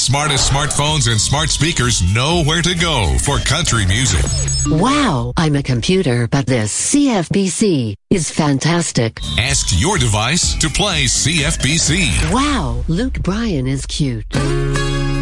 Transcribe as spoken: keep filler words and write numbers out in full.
smartest smartphones and smart speakers know where to go for country music. Wow, I'm a computer, but this C F B C is fantastic. Ask your device to play C F B C. Wow, Luke Bryan is cute.